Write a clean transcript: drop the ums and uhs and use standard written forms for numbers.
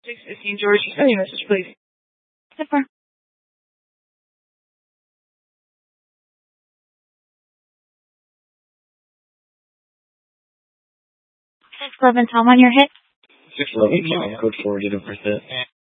615 George, send me a message, please. 10-4. 611, Tom on your hit. 611, code 4, get him for hit.